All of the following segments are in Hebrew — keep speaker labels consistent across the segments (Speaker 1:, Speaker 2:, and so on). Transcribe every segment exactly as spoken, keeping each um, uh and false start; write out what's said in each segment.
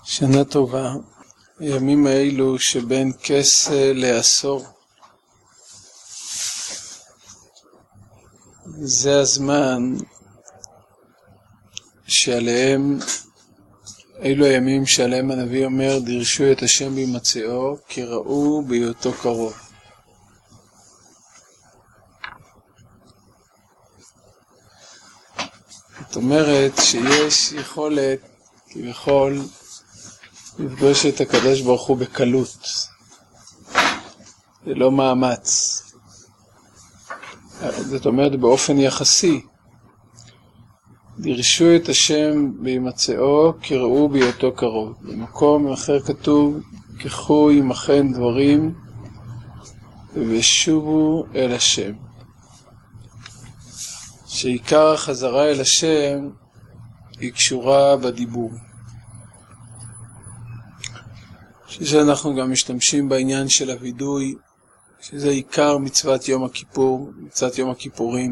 Speaker 1: שנה טובה, הימים האלו שבין כסה לעשור, זה הזמן שעליהם, אלו הימים שעליהם הנביא אומר, דרשו את השם בהימצאו, כי ראו בהיותו קרוב. זאת אומרת שיש יכולת כביכול לפגוש את הקדוש ברוך הוא בקלות, זה לא מאמץ. זאת אומרת באופן יחסי, דרשו את השם בהימצאו כי ראו בהיותו קרוב. במקום אחר כתוב קחו עמכם דברים ושובו אל השם, שעיקר החזרה אל השם היא קשורה בדיבור, שזה אנחנו גם משתמשים בעניין של הוידוי, שזה עיקר מצוות יום הכיפור, מצוות יום הכיפורים.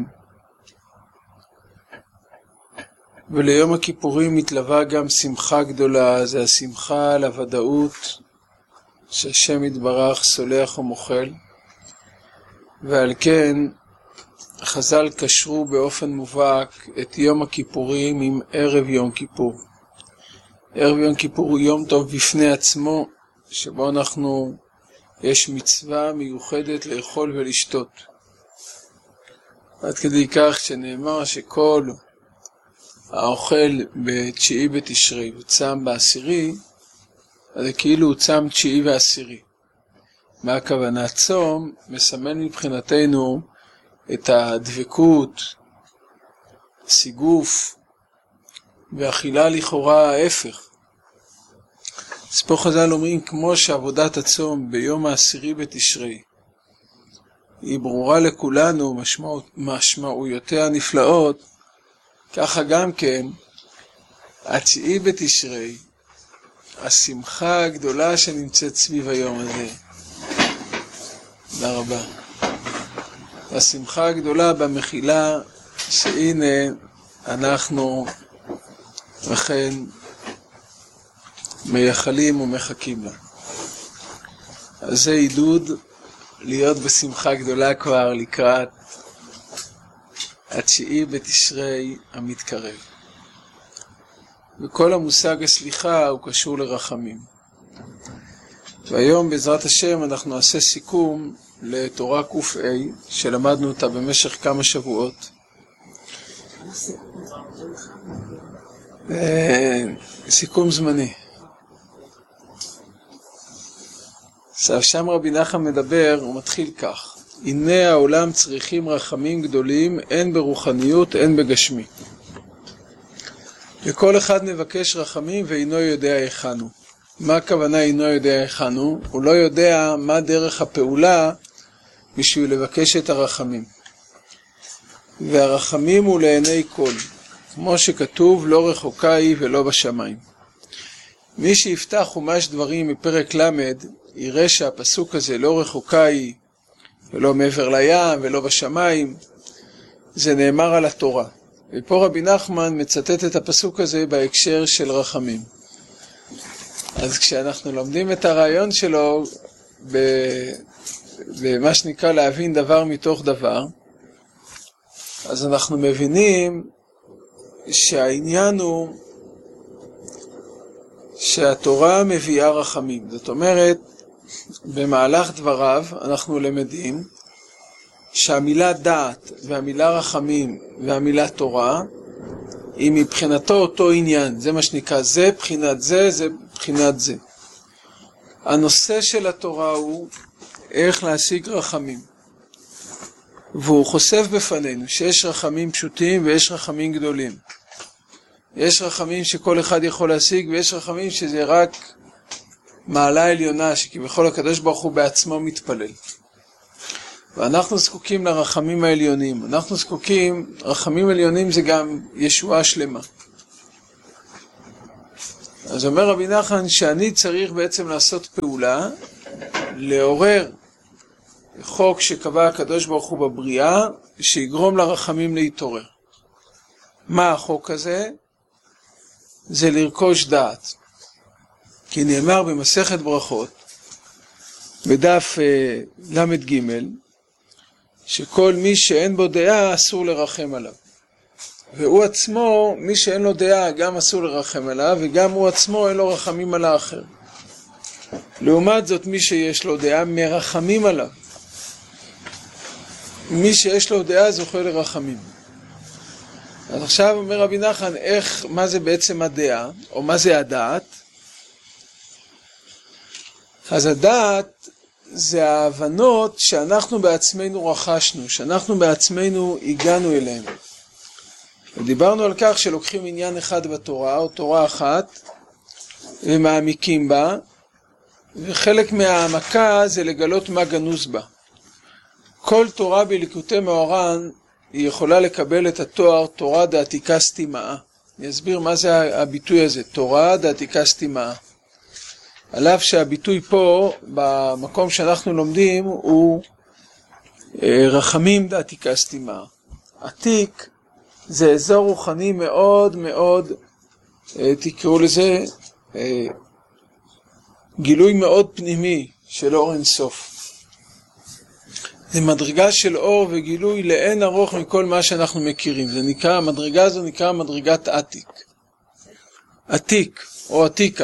Speaker 1: וליום הכיפורים מתלווה גם שמחה גדולה, זה השמחה על הוודאות שהשם יתברך סולח ומוחל, ועל כן חז"ל קשרו באופן מובהק את יום הכיפורים עם ערב יום כיפור. ערב יום כיפור הוא יום טוב בפני עצמו, שבו אנחנו, יש מצווה מיוחדת לאכול ולשתות. עד כדי כך שנאמר שכל האוכל בתשיעי בתשרי וצם בעשירי, אז זה כאילו הוא צם תשיעי ועשירי. מה הכוונה? צום מסמל מבחינתנו את הדבקות, סיגוף, ואכילה לכאורה ההפך. אז פה חז"ל אומרים, כמו שעבודת הצום ביום העשירי בתשרי היא ברורה לכולנו, משמעות, משמעויותיה הנפלאות, ככה גם כן, התשיעי בתשרי, השמחה הגדולה שנמצאת סביב היום הזה. תודה רבה. השמחה הגדולה במחילה, שהנה אנחנו וכן מייחלים ומחכים לה. אז זה עידוד להיות בשמחה גדולה כבר לקראת התשיעי בתשרי המתקרב. וכל המושג הסליחה הוא קשור לרחמים. והיום בעזרת השם אנחנו נעשה סיכום לתורה ק"א שלמדנו אותה במשך כמה שבועות. סיכום זמני. עכשיו שם רבי נחמן מדבר, הוא מתחיל כך: הנה העולם צריכים רחמים גדולים, הן ברוחניות הן בגשמי. וכל אחד מבקש רחמים ואינו יודע היכן הוא. מה הכוונה אינו יודע היכן הוא? הוא לא יודע מה דרך הפעולה בשביל לבקש את הרחמים. והרחמים הוא לעיני כל, כמו שכתוב, לא רחוקה היא ולא בשמיים. מי שיפתח חומש דברים מפרק למד, יראה שהפסוק הזה לא רחוקה היא ולא מעבר לים ולא בשמיים, זה נאמר על התורה. ופה רבי נחמן מצטט את הפסוק הזה בהקשר של רחמים. אז כשאנחנו לומדים את הרעיון שלו במה שנקרא להבין דבר מתוך דבר, אז אנחנו מבינים שהעניין הוא שהתורה מביאה רחמים. זאת אומרת, במהלך דבריו אנחנו למדים שהמילה דעת והמילה רחמים והמילה תורה היא מבחינתו אותו עניין. זה מה שנקרא, זה בחינת זה, זה בחינת זה. הנושא של התורה הוא איך להשיג רחמים. והוא חושף בפנינו שיש רחמים פשוטים ויש רחמים גדולים. יש רחמים שכל אחד יכול להשיג, ויש רחמים שזה רק מעלה עליונה, שכביכול הקדוש ברוך הוא בעצמו מתפלל. ואנחנו זקוקים לרחמים העליונים. אנחנו זקוקים, רחמים עליונים זה גם ישועה שלמה. אז אומר רבי נחמן שאני צריך בעצם לעשות פעולה, לעורר חוק שקבע הקדוש ברוך הוא בבריאה, שיגרום לרחמים להתעורר. מה החוק הזה? זה לרכוש דעת. כי נאמר במסכת ברכות, בדף למד ג', שכל מי שאין בו דעה אסור לרחם עליו. והוא עצמו, מי שאין לו דעה, גם אסור לרחם עליו, וגם הוא עצמו אין לו רחמים על האחר. לעומת זאת, מי שיש לו דעה, מרחמים עליו. מי שיש לו דעה זוכה לרחמים. אז עכשיו אומר רבי נחמן, איך, מה זה בעצם הדעה, או מה זה הדעת? אז הדעת זה ההבנות שאנחנו בעצמנו רכשנו, שאנחנו בעצמנו הגענו אליהם. ודיברנו על כך שלוקחים עניין אחד בתורה, או תורה אחת, ומעמיקים בה, וחלק מהעמקה זה לגלות מה גנוז בה. כל תורה בליקוטי מאורן היא יכולה לקבל את התואר תורה דעתיקה סתימה. אני אסביר מה זה הביטוי הזה, תורה דעתיקה סתימה. על אף שהביטוי פה, במקום שאנחנו לומדים, הוא רחמים דעתיקה סתימה. עתיק זה אזור רוחני מאוד מאוד, תקראו לזה, גילוי מאוד פנימי של אור אין סוף. זה מדרגה של אור וגילוי לאין ארוך מכל מה שאנחנו מכירים. זה נקרא, המדרגה הזו נקרא מדרגת עתיק. עתיק או עתיקה.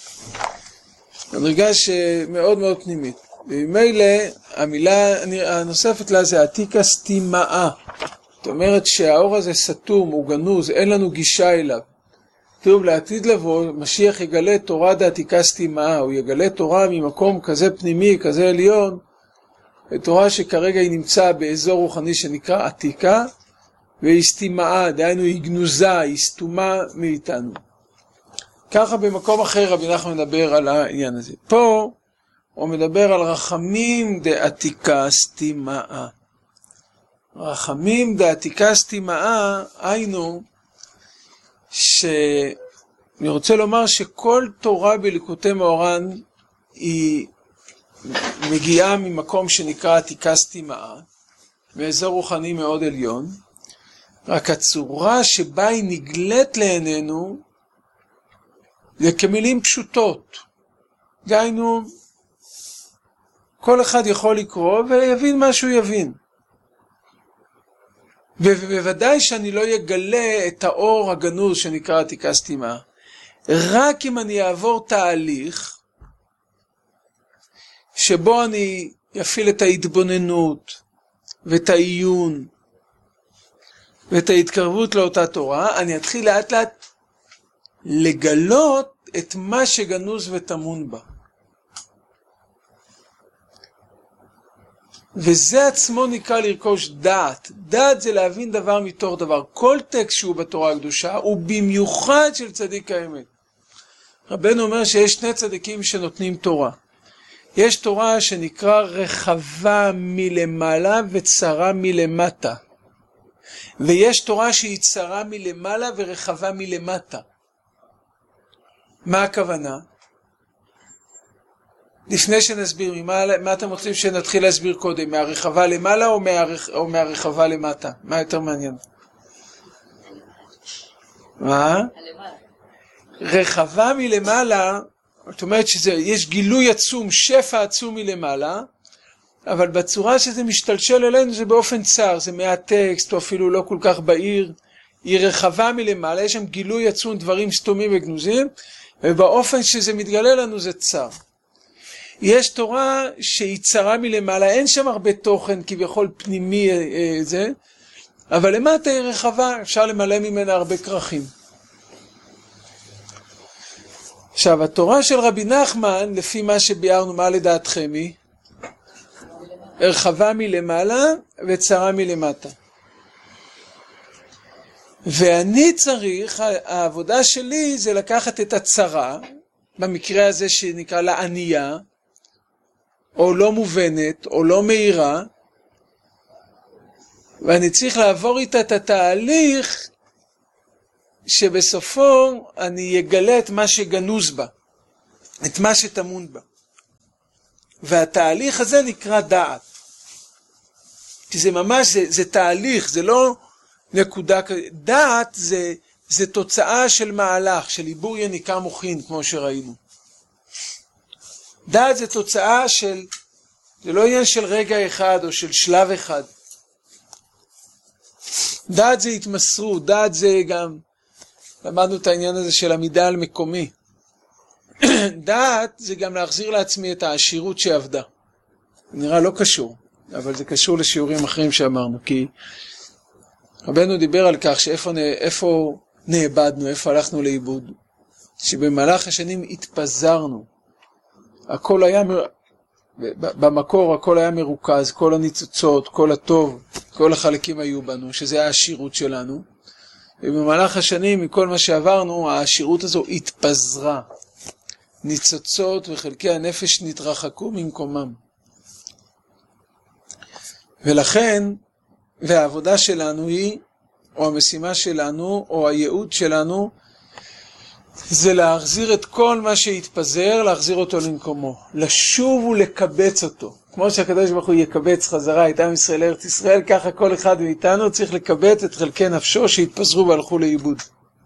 Speaker 1: מדרגה שמאוד מאוד פנימית. וממילא המילה הנוספת לה זה עתיקה סתימה. זאת אומרת שהאור הזה סתום, הוא גנוז, אין לנו גישה אליו. טוב, לעתיד לבוא, משיח יגלה תורה דעתיקה סתימה, הוא יגלה תורה ממקום כזה פנימי, כזה עליון, תורה שכרגע היא נמצאה באזור רוחני שנקרא עתיקה, והיא סתימה, דהיינו היא גנוזה, היא סתומה מאיתנו. ככה במקום אחר רבי נחמן מדבר על העניין הזה. פה הוא מדבר על רחמים דעתיקה סתימה. רחמים דעתיקה סתימה, היינו, שאני רוצה לומר שכל תורה בליקוטי מאורן היא מגיעה ממקום שנקרא עתיקה סתימה, באזור רוחני מאוד עליון, רק הצורה שבה היא נגלית לעינינו, זה כמילים פשוטות. דהיינו, כל אחד יכול לקרוא ויבין מה שהוא יבין. ובוודאי שאני לא יגלה את האור הגנוז שנקרא עתיקה סתימה, רק אם אני אעבור תהליך, שבו אני אפעיל את ההתבוננות, ואת העיון, ואת ההתקרבות לאותה תורה, אני אתחיל לאט לאט לגלות את מה שגנוז וטמון בה. וזה עצמו נקרא לרכוש דעת. דעת זה להבין דבר מתוך דבר. כל טקסט שהוא בתורה הקדושה הוא במיוחד של צדיק האמת. רבנו אומר שיש שני צדיקים שנותנים תורה. יש תורה שנקרא רחבה מלמעלה וצרה מלמטה. ויש תורה שהיא צרה מלמעלה ורחבה מלמטה. מה הכוונה? לפני שנסביר, מה, מה אתם רוצים שנתחיל להסביר קודם? מהרחבה למעלה או, מהרח, או מהרחבה למטה? מה יותר מעניין? מה? רחבה מלמעלה, זאת אומרת שיש גילוי עצום, שפע עצום מלמעלה, אבל בצורה שזה משתלשל אלינו זה באופן צר, זה מהטקסט או אפילו לא כל כך בהיר, היא רחבה מלמעלה, יש שם גילוי עצום, דברים סתומים וגנוזים, ובאופן שזה מתגלה לנו זה צר. יש תורה שהיא צרה מלמעלה, אין שם הרבה תוכן כביכול פנימי אה, זה, אבל למטה היא רחבה, אפשר למלא ממנה הרבה כרכים. עכשיו, התורה של רבי נחמן, לפי מה שביארנו, מה לדעתכם היא? רחבה מלמעלה וצרה מלמטה. ואני צריך, העבודה שלי זה לקחת את הצרה, במקרה הזה שנקרא לה ענייה, או לא מובנת, או לא מהירה, ואני צריך לעבור איתה את התהליך, שבסופו אני אגלה את מה שגנוז בה, את מה שטמון בה. והתהליך הזה נקרא דעת. כי זה ממש, זה, זה תהליך, זה לא נקודה, דעת זה, זה תוצאה של מהלך, של עיבור יניקה מוחין, כמו שראינו. דעת זה תוצאה של, זה לא עניין של רגע אחד או של שלב אחד. דעת זה התמסרות, דעת זה גם, למדנו את העניין הזה של עמידה על מקומי. דעת זה גם להחזיר לעצמי את העשירות שעבדה. נראה לא קשור, אבל זה קשור לשיעורים אחרים שאמרנו, כי רבנו דיבר על כך שאיפה איפה נאבדנו, איפה הלכנו לאיבוד, שבמהלך השנים התפזרנו. הכל היה, במקור הכל היה מרוכז, כל הניצוצות, כל הטוב, כל החלקים היו בנו, שזה העשירות שלנו. ובמהלך השנים, מכל מה שעברנו, העשירות הזו התפזרה. ניצוצות וחלקי הנפש נתרחקו ממקומם. ולכן, והעבודה שלנו היא, או המשימה שלנו, או הייעוד שלנו, זה להחזיר את כל מה שהתפזר, להחזיר אותו למקומו. לשוב ולקבץ אותו. כמו שהקדוש ברוך הוא יקבץ חזרה את עם ישראל לארץ ישראל, ככה כל אחד מאיתנו צריך לקבץ את חלקי נפשו שהתפזרו והלכו לאיבוד.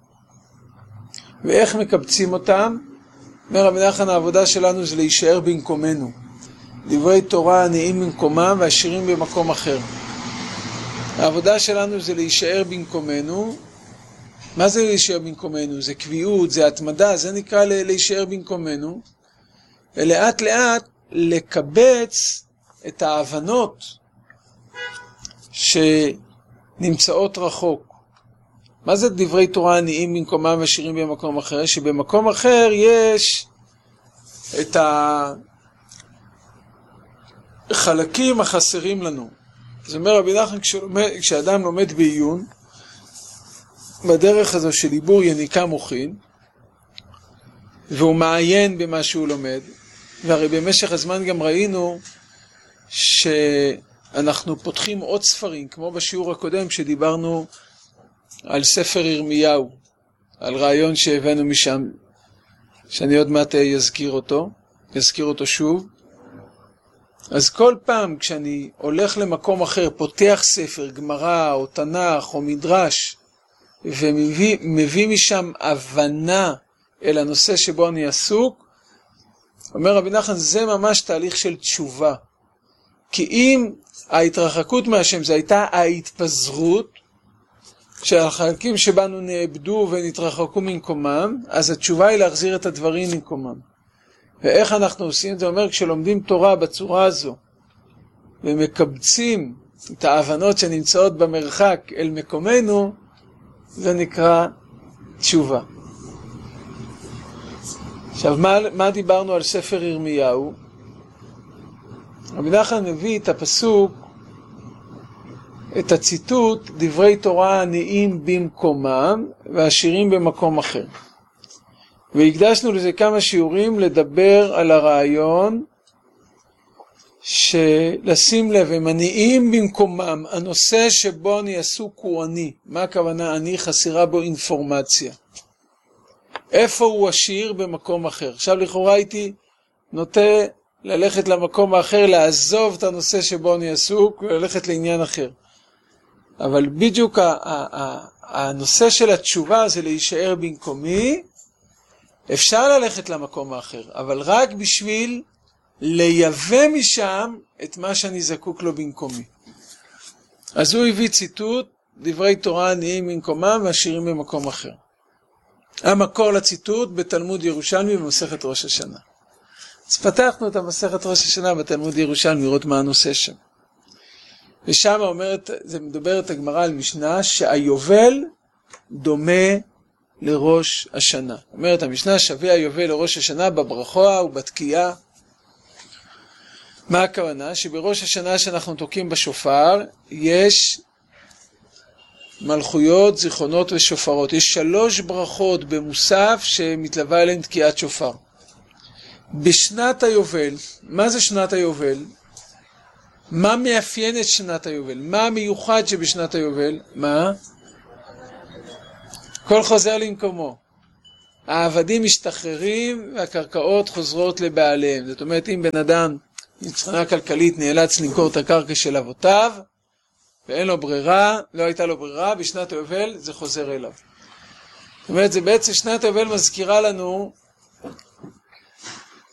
Speaker 1: ואיך מקבצים אותם? אומר רבי נחמן, העבודה שלנו זה להישאר במקומנו. דברי תורה עניים במקומם ועשירים במקום אחר. העבודה שלנו זה להישאר במקומנו. מה זה להישאר במקומנו? זה קביעות, זה התמדה, זה נקרא להישאר במקומנו. ולאט לאט לקבץ את ההבנות שנמצאות רחוק. מה זה דברי תורה עניים במקומם ועשירים במקום אחר? שבמקום אחר יש את החלקים החסרים לנו. זאת אומרת, רבי נחמן, כשאדם לומד בעיון, בדרך הזו של עיבור יניקה מוחין, והוא מעיין במה שהוא לומד, והרי במשך הזמן גם ראינו שאנחנו פותחים עוד ספרים, כמו בשיעור הקודם שדיברנו על ספר ירמיהו, על רעיון שהבאנו משם, שאני עוד מעט יזכיר אותו, יזכיר אותו שוב. אז כל פעם כשאני הולך למקום אחר, פותח ספר, גמרא או תנ"ך או מדרש, ומביא מביא משם הבנה אל הנושא שבו אני עסוק, אומר רבי נחמן, זה ממש תהליך של תשובה. כי אם ההתרחקות מהשם זה הייתה ההתפזרות, שהחלקים שבנו נאבדו ונתרחקו ממקומם, אז התשובה היא להחזיר את הדברים ממקומם. ואיך אנחנו עושים את זה? אומר, כשלומדים תורה בצורה הזו, ומקבצים את ההבנות שנמצאות במרחק אל מקומנו, זה נקרא תשובה. עכשיו, מה, מה דיברנו על ספר ירמיהו? רבי נחמן מביא את הפסוק, את הציטוט, דברי תורה עניים במקומם ועשירים במקום אחר. והקדשנו לזה כמה שיעורים לדבר על הרעיון שלשים לב, הם עניים במקומם, הנושא שבו אני עסוק הוא עני. מה הכוונה עני? חסרה בו אינפורמציה. איפה הוא עשיר? במקום אחר. עכשיו לכאורה הייתי נוטה ללכת למקום האחר, לעזוב את הנושא שבו אני עסוק וללכת לעניין אחר. אבל בדיוק הנושא של התשובה זה להישאר במקומי. אפשר ללכת למקום האחר, אבל רק בשביל לייבא משם את מה שאני זקוק לו במקומי. אז הוא הביא ציטוט, דברי תורה עניים במקומם ועשירים במקום אחר. המקור לציטוט בתלמוד ירושלמי במסכת ראש השנה. אז פתחנו את המסכת ראש השנה בתלמוד ירושלמי, לראות מה הנושא שם. ושם אומרת, זה מדברת הגמרא על משנה, שהיובל דומה לראש השנה. אומרת המשנה, שווה היובל לראש השנה בברכה ובתקיעה. מה הכוונה? שבראש השנה שאנחנו תוקעים בשופר, יש מלכויות, זיכרונות ושופרות. יש שלוש ברכות במוסף שמתלווה אליהן תקיעת שופר. בשנת היובל, מה זה שנת היובל? מה מאפיין את שנת היובל? מה המיוחד שבשנת היובל? מה? כל חוזר למקומו. העבדים משתחררים והקרקעות חוזרות לבעליהם. זאת אומרת, אם בן אדם מבחינה כלכלית נאלץ למכור את הקרקע של אבותיו, ואין לו ברירה, לא הייתה לו ברירה, בשנת היובל זה חוזר אליו. זאת אומרת, זה בעצם שנת היובל מזכירה לנו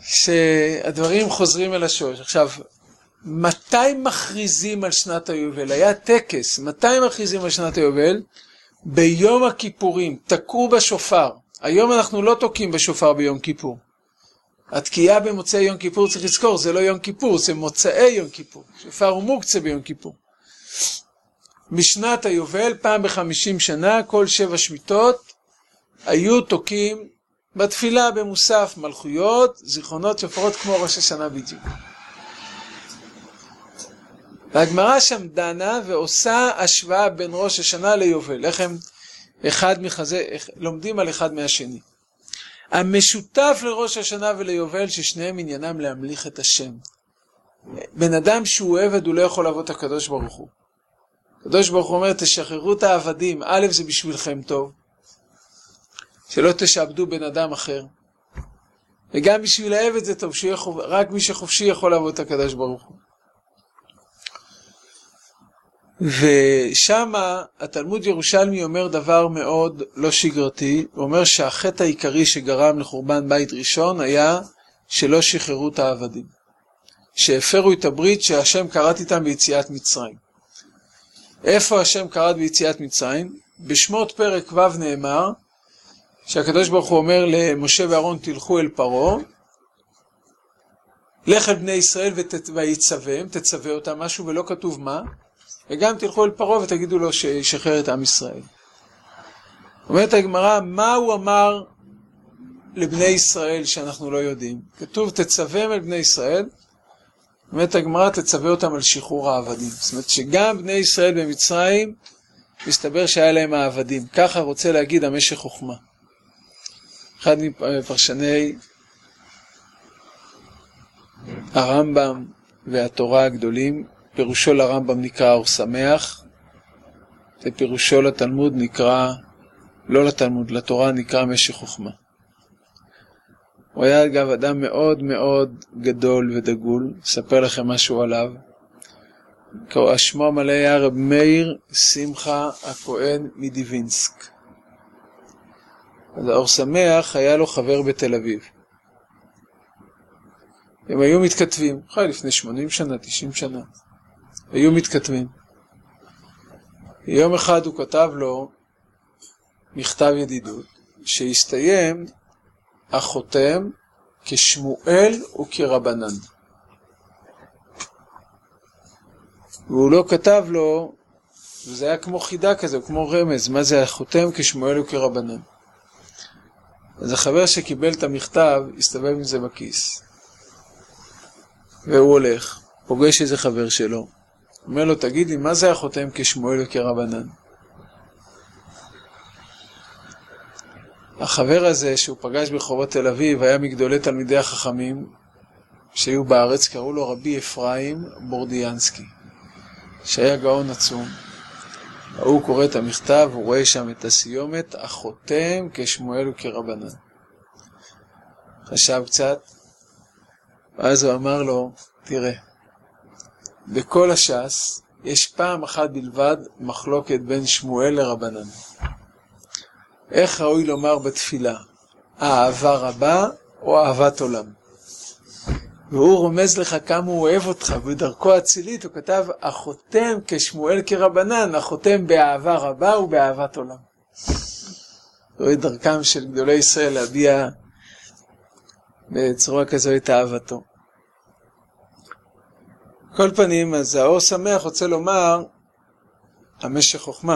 Speaker 1: שהדברים חוזרים אל השורש. עכשיו, מתי מכריזים על שנת היובל? היה טקס, מתי מכריזים על שנת היובל? ביום הכיפורים, תקעו בשופר. היום אנחנו לא תוקעים בשופר ביום כיפור. התקיעה במוצאי יום כיפור, צריך לזכור, זה לא יום כיפור, זה מוצאי יום כיפור. שופר הוא מוקצה ביום כיפור. משנת היובל, פעם בחמישים שנה, כל שבע שמיטות, היו תוקעים בתפילה במוסף מלכויות, זיכרונות, שופרות כמו ראש השנה בדיוק. והגמרא שם דנה ועושה השוואה בין ראש השנה ליובל. איך הם אחד מחזה, לומדים על אחד מהשני. המשותף לראש השנה וליובל ששניהם עניינם להמליך את השם. בן אדם שהוא עבד הוא לא יכול לעבוד את הקדוש ברוך הוא. הקדוש ברוך הוא אומר תשחררו את העבדים, א' זה בשבילכם טוב. שלא תשעבדו בן אדם אחר. וגם בשביל העבד זה טוב, רק מי שחופשי יכול לעבוד את הקדוש ברוך הוא. ושם התלמוד ירושלמי אומר דבר מאוד לא שגרתי, הוא אומר שהחטא העיקרי שגרם לחורבן בית ראשון היה שלא שחררו את העבדים, שהפרו את הברית שהשם קראת איתם ביציאת מצרים. איפה השם קראת ביציאת מצרים? בשמות פרק ו' נאמר שהקדוש ברוך הוא אומר למשה ואהרון תלכו אל פרעה, לך אל בני ישראל ויצווהם, תצווה אותם משהו ולא כתוב מה, וגם תלכו אל פרעה ותגידו לו שישחרר את עם ישראל. אומרת הגמרא, מה הוא אמר לבני ישראל שאנחנו לא יודעים? כתוב תצווהם אל בני ישראל, אומרת הגמרא תצווה אותם על שחרור העבדים. זאת אומרת שגם בני ישראל במצרים מסתבר שהיה להם העבדים. ככה רוצה להגיד המשך חוכמה. אחד מפרשני הרמב"ם והתורה הגדולים, פירושו לרמב"ם נקרא אור שמח, ופירושו לתלמוד נקרא, לא לתלמוד, לתורה נקרא משך חוכמה. הוא היה אגב אדם מאוד מאוד גדול ודגול, אספר לכם משהו עליו. שמו המלא היה רב מאיר שמחה הכהן מדיווינסק. אז האור שמח היה לו חבר בתל אביב. הם היו מתכתבים, חי לפני שמונים שנה, תשעים שנה. היו מתכתבים. יום אחד הוא כתב לו מכתב ידידות, שהסתיים החותם כשמואל וכרבנן. והוא לא כתב לו, וזה היה כמו חידה כזה, כמו רמז, מה זה החותם כשמואל וכרבנן. אז החבר שקיבל את המכתב הסתובב עם זה בכיס. והוא הולך, פוגש איזה חבר שלו. אומר לו, תגיד לי, מה זה החותם כשמואל וכרבנן? החבר הזה שהוא פגש ברחובות תל אביב היה מגדולי תלמידי החכמים שהיו בארץ, קראו לו רבי אפרים בורדיאנסקי, שהיה גאון עצום. הוא קורא את המכתב, הוא רואה שם את הסיומת, החותם כשמואל וכרבנן. חשב קצת, ואז הוא אמר לו, תראה, בכל הש"ס יש פעם אחת בלבד מחלוקת בין שמואל לרבנן. איך ראוי לומר בתפילה? אהבה רבה או אהבת עולם? והוא רומז לך כמה הוא אוהב אותך, ובדרכו הצילית הוא כתב, החותם כשמואל כרבנן, החותם באהבה רבה ובאהבת עולם. זוהי דרכם של גדולי ישראל להביע בצורה כזו את אהבתו. כל פנים, אז האור שמח רוצה לומר, המשך חוכמה.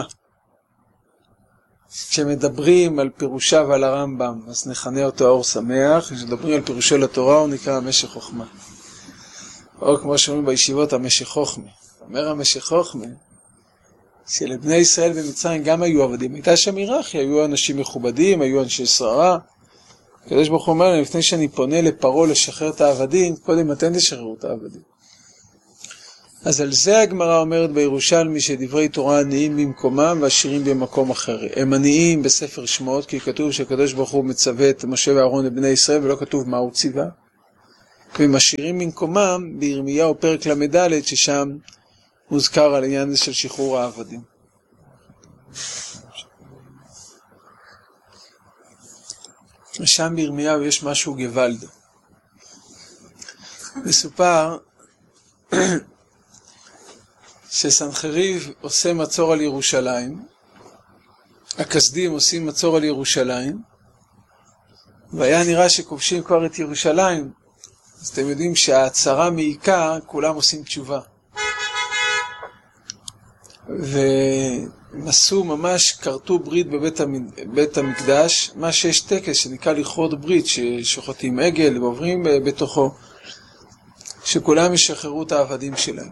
Speaker 1: כשמדברים על פירושיו על הרמב"ם, אז נכנה אותו האור שמח, כשמדברים על פירושו לתורה, הוא נקרא המשך חוכמה. או כמו שאומרים בישיבות, המשך חוכמה. אומר המשך חוכמה, שלבני ישראל במצרים גם היו עבדים. הייתה שם היררכיה, היו אנשים מכובדים, היו אנשי שררה. הקדוש ברוך הוא אומר להם, לפני שאני פונה לפרעה לשחרר את העבדים, קודם אתם תשחררו את העבדים. אז על זה הגמרא אומרת בירושלמי שדברי תורה עניים במקומם ועשירים במקום אחר. הם עניים בספר שמות, כי כתוב שהקדוש ברוך הוא מצווה את משה ואהרון לבני ישראל, ולא כתוב מה הוא ציווה. והם עשירים במקומם בירמיהו פרק למד' ששם מוזכר על העניין של שחרור העבדים. שם בירמיהו יש משהו גוואלד. מסופר שסנחריב עושה מצור על ירושלים, הכסדים עושים מצור על ירושלים, והיה נראה שכובשים כבר את ירושלים. אז אתם יודעים שההצהרה מעיקה, כולם עושים תשובה. והם עשו ממש, קרתו ברית בבית בית המקדש, מה שיש טקס שנקרא לכרות ברית, ששוחטים עגל ועוברים בתוכו, שכולם ישחררו את העבדים שלהם.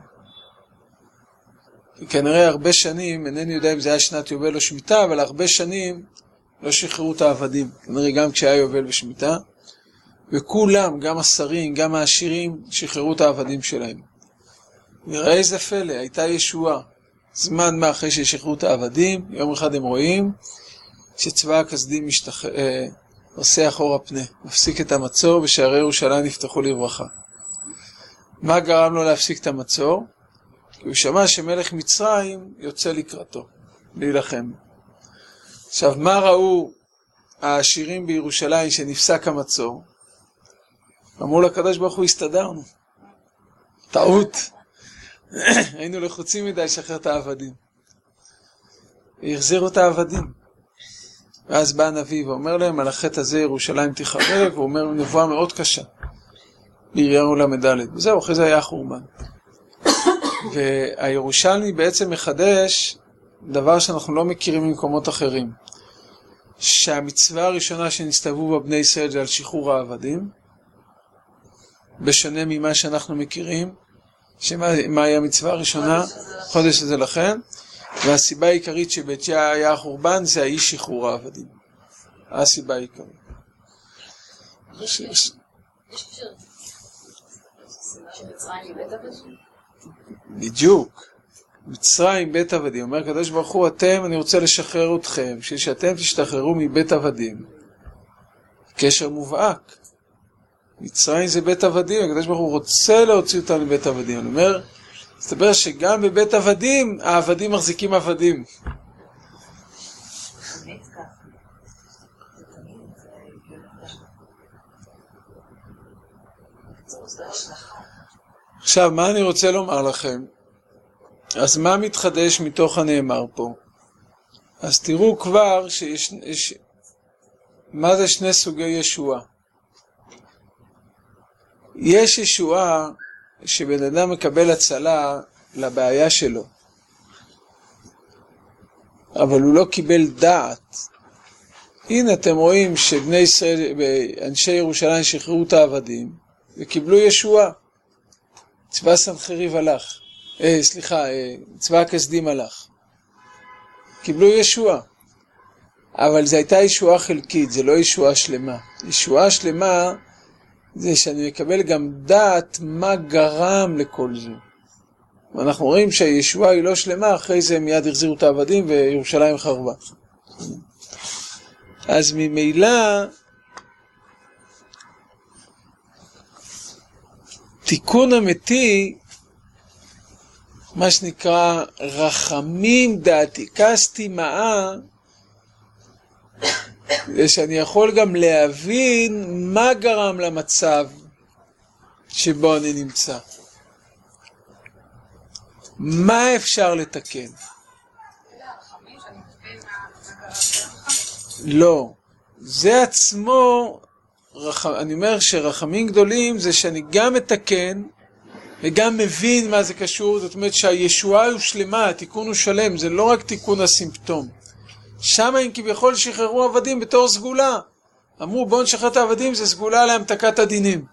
Speaker 1: כנראה הרבה שנים, אינני יודע אם זה היה שנת יובל או שמיטה, אבל הרבה שנים לא שחררו את העבדים. כנראה גם כשהיה יובל ושמיטה, וכולם, גם השרים, גם העשירים, שחררו את העבדים שלהם. וראה איזה פלא, הייתה ישועה. זמן מה אחרי ששחררו את העבדים, יום אחד הם רואים שצבא הכסדים משתח... אה, עושה אחורה פנה, מפסיק את המצור, ושערי ירושלים נפתחו לברכה. מה גרם לו להפסיק את המצור? כי הוא שמע שמלך מצרים יוצא לקראתו, להילחם. עכשיו, מה ראו העשירים בירושלים שנפסק המצור? אמרו לקדוש ברוך הוא, הסתדרנו. טעות. היינו לחוצים מדי לשחרר את העבדים. והחזירו את העבדים. ואז בא הנביא ואומר להם, על החטא הזה ירושלים תחרב, והוא אומר נבואה מאוד קשה. בירמיהו למד' וזהו, אחרי זה היה חורבן. והירושלמי בעצם מחדש דבר שאנחנו לא מכירים ממקומות אחרים. שהמצווה הראשונה שנסתובבו בבני ישראל זה על שחרור העבדים, בשונה ממה שאנחנו מכירים, שמה היא המצווה הראשונה? חודש הזה לכן, והסיבה העיקרית שבעתיה היה החורבן זה האי שחרור העבדים. הסיבה העיקרית.
Speaker 2: יש קשר שמצרים היא בית עבדים?
Speaker 1: בדיוק. מצרים בית עבדים. אומר הקדוש ברוך הוא, אתם, אני רוצה לשחרר אתכם, בשביל שאתם תשתחררו מבית עבדים. קשר מובהק. מצרים זה בית עבדים, הקדוש ברוך הוא רוצה להוציא אותם מבית עבדים. אני אומר, מסתבר שגם בבית עבדים, העבדים מחזיקים עבדים. עכשיו, מה אני רוצה לומר לכם? אז מה מתחדש מתוך הנאמר פה? אז תראו כבר שיש... יש, מה זה שני סוגי ישועה? יש ישועה שבן אדם מקבל הצלה לבעיה שלו, אבל הוא לא קיבל דעת. הנה אתם רואים שבני ישראל, אנשי ירושלים שחררו את העבדים וקיבלו ישועה. צבא סנחריב הלך, אה, סליחה, אה, צבא הכסדים הלך. קיבלו ישועה. אבל זו הייתה ישועה חלקית, זה לא ישועה שלמה. ישועה שלמה זה שאני מקבל גם דעת מה גרם לכל זה. ואנחנו רואים שהישועה היא לא שלמה, אחרי זה מיד החזירו את העבדים וירושלים חרבה. אז ממילא תיקון אמיתי, מה שנקרא רחמים דעתיקסתי מאה, זה שאני יכול גם להבין מה גרם למצב שבו אני נמצא. מה אפשר לתקן? לא. זה עצמו, אני אומר שרחמים גדולים זה שאני גם מתקן וגם מבין מה זה קשור. זאת אומרת שהישועה הוא שלמה, התיקון הוא שלם, זה לא רק תיקון הסימפטום. שם הם כביכול שחררו עבדים בתור סגולה. אמרו בואו נשחרר את העבדים, זה סגולה להמתקת הדינים.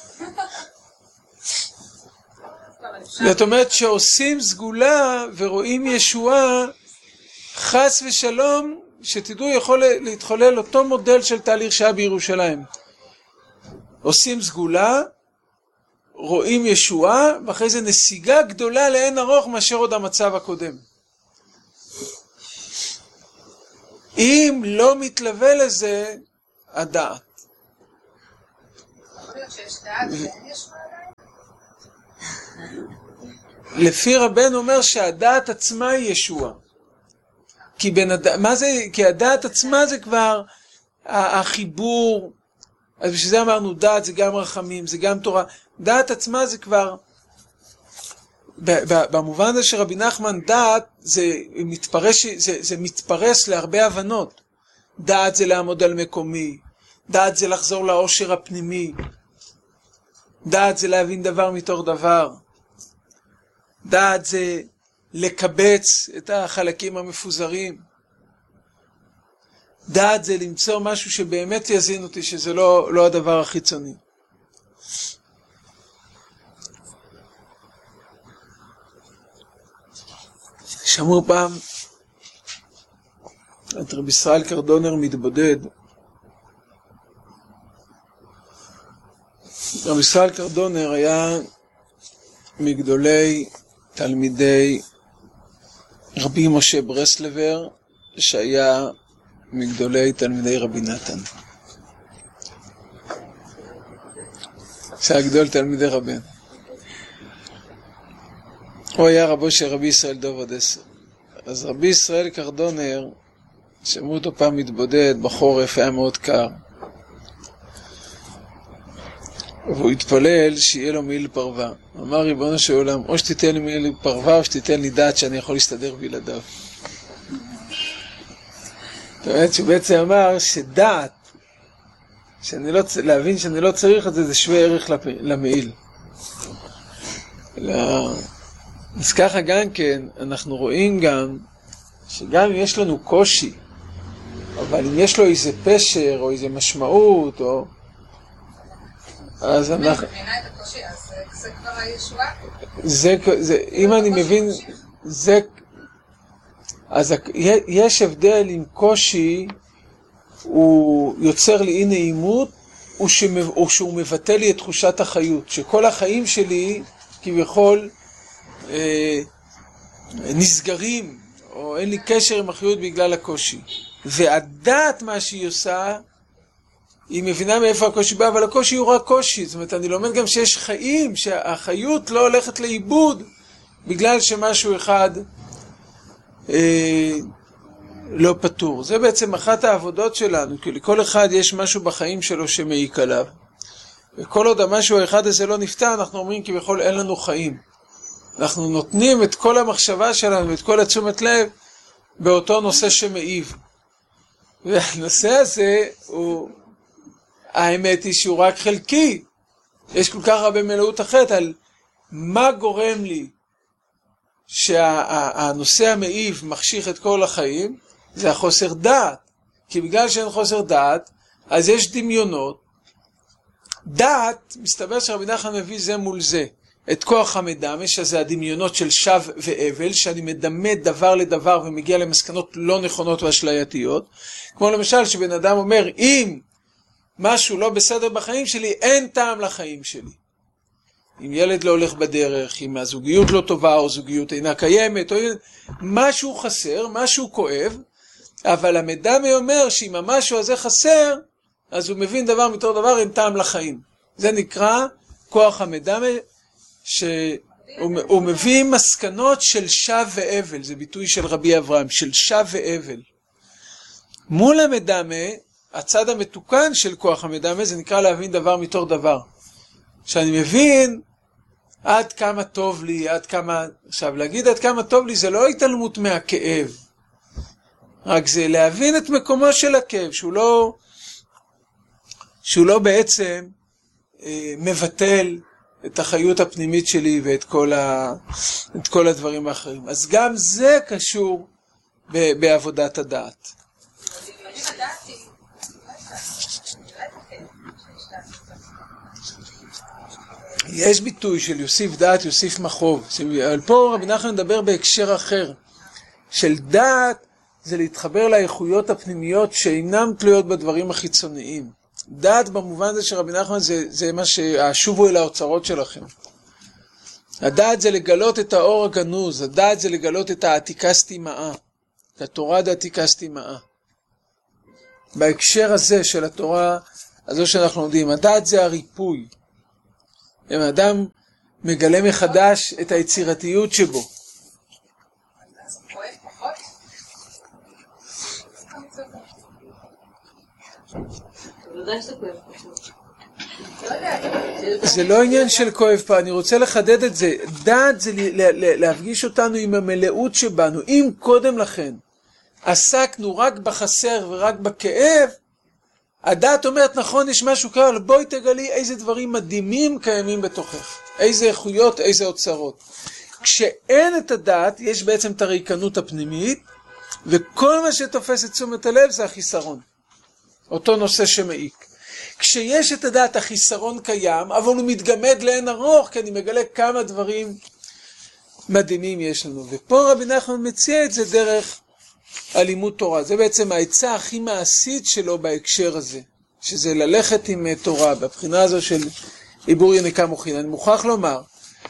Speaker 1: זאת אומרת שעושים סגולה ורואים ישועה, חס ושלום, שתדעו יכול להתחולל אותו מודל של תהליך שהיה בירושלים. עושים סגולה, רואים ישועה, ואחרי זה נסיגה גדולה לאין ארוך מאשר עוד המצב הקודם. אם לא מתלווה לזה, הדעת. לפי רבנו אומר שהדעת עצמה היא ישועה. כי, בנד... מה זה... כי הדעת עצמה זה כבר החיבור, אז בשביל זה אמרנו, דעת זה גם רחמים, זה גם תורה. דעת עצמה זה כבר, במובן הזה שרבי נחמן, דעת זה מתפרש, זה, זה מתפרס להרבה הבנות. דעת זה לעמוד על מקומי, דעת זה לחזור לאושר הפנימי, דעת זה להבין דבר מתוך דבר, דעת זה לקבץ את החלקים המפוזרים, דעת זה למצוא משהו שבאמת יזין אותי, שזה לא, לא הדבר החיצוני. שמעו פעם את רבי ישראל קרדונר מתבודד. רבי ישראל קרדונר היה מגדולי תלמידי רבי משה ברסלבר, שהיה מגדולי תלמידי רבי נתן. שהיה גדול תלמידי רבן. הוא היה רבו של רבי ישראל דוב אודסה. אז רבי ישראל קרדונר, שמעו אותו פעם מתבודד, בחורף היה מאוד קר. והוא התפלל שיהיה לו מעיל פרווה. אמר ריבונו של עולם, או שתיתן לי מעיל פרווה, או שתיתן לי דעת שאני יכול להסתדר בלעדיו. זאת אומרת שהוא בעצם אמר שדעת, שאני לא, להבין שאני לא צריך את זה, זה שווה ערך למעיל. לא. אז ככה גם כן, אנחנו רואים גם, שגם אם יש לנו קושי, אבל אם יש לו איזה פשר, או איזה משמעות, או... אז אנחנו...
Speaker 2: אם אני מבינה את הקושי, אז זה כבר הישועה?
Speaker 1: זה, זה, אם אני מבין, זה... אז יש הבדל עם קושי, הוא יוצר לי אי נעימות, או שהוא מבטא לי את תחושת החיות, שכל החיים שלי, כביכול, אה, נסגרים, או אין לי קשר עם החיות בגלל הקושי. והדעת מה שהיא עושה, היא מבינה מאיפה הקושי בא, אבל הקושי הוא רק קושי. זאת אומרת, אני לומד גם שיש חיים, שהחיות לא הולכת לאיבוד, בגלל שמשהו אחד אה, לא פתור. זה בעצם אחת העבודות שלנו, כי לכל אחד יש משהו בחיים שלו שמעיק עליו. וכל עוד המשהו האחד הזה לא נפתר, אנחנו אומרים כי בכל אין לנו חיים. אנחנו נותנים את כל המחשבה שלנו, את כל התשומת לב, באותו נושא שמעיב. והנושא הזה הוא, האמת היא שהוא רק חלקי. יש כל כך הרבה מלאות אחרת על מה גורם לי שהנושא המעיב מחשיך את כל החיים, זה החוסר דעת. כי בגלל שאין חוסר דעת, אז יש דמיונות. דעת, מסתבר שרבי נחמן מביא זה מול זה. את כוח המדמה, שזה הדמיונות של שב ואבל, שאני מדמה דבר לדבר ומגיע למסקנות לא נכונות ואשלייתיות. כמו למשל שבן אדם אומר, אם משהו לא בסדר בחיים שלי, אין טעם לחיים שלי. אם ילד לא הולך בדרך, אם הזוגיות לא טובה או זוגיות אינה קיימת, או משהו חסר, משהו כואב, אבל המדמה אומר שאם המשהו הזה חסר, אז הוא מבין דבר מתור דבר, אין טעם לחיים. זה נקרא כוח המדמה, שהוא מביא מסקנות של שב ואבל, זה ביטוי של רבי אברהם, של שב ואבל. מול המדמה, הצד המתוקן של כוח המדמה, זה נקרא להבין דבר מתור דבר. שאני מבין עד כמה טוב לי, עד כמה... עכשיו, להגיד עד כמה טוב לי זה לא התעלמות מהכאב, רק זה להבין את מקומו של הכאב, שהוא לא, שהוא לא בעצם אה, מבטל את החיות הפנימית שלי ואת כל, ה, את כל הדברים האחרים. אז גם זה קשור ב, בעבודת הדעת. יש ביטוי של יוסיף דעת, יוסיף מחוב. אבל פה רבי נחמן מדבר בהקשר אחר. של דעת זה להתחבר לאיכויות הפנימיות שאינם תלויות בדברים החיצוניים. דעת במובן הזה שרבי נחמן זה, זה מה שהשובו אל האוצרות שלכם. הדעת זה לגלות את האור הגנוז, הדעת זה לגלות את העתיקה סתימאה, את התורה דעתיקה סתימאה. בהקשר הזה של התורה, הזו שאנחנו לומדים, הדעת זה הריפוי. אם האדם מגלה מחדש את היצירתיות שבו.
Speaker 3: ודאי שאתה כואב פשוט.
Speaker 1: זה לא עניין של כואב פה, אני רוצה לחדד את זה. דעת זה להפגיש אותנו עם המלאות שבנו. אם קודם לכן עסקנו רק בחסר ורק בכאב, הדעת אומרת, נכון, יש משהו כאלה, אבל בואי תגלי איזה דברים מדהימים קיימים בתוכך. איזה איכויות, איזה אוצרות. כשאין את הדעת, יש בעצם את הריקנות הפנימית, וכל מה שתופס את תשומת הלב זה החיסרון. אותו נושא שמעיק. כשיש את הדעת, החיסרון קיים, אבל הוא מתגמד לאין ארוך, כי אני מגלה כמה דברים מדהימים יש לנו. ופה רבי נחמן מציע את זה דרך הלימוד תורה. זה בעצם העצה הכי מעשית שלו בהקשר הזה, שזה ללכת עם תורה, בבחינה הזו של עיבור יניקה מוחין. אני מוכרח לומר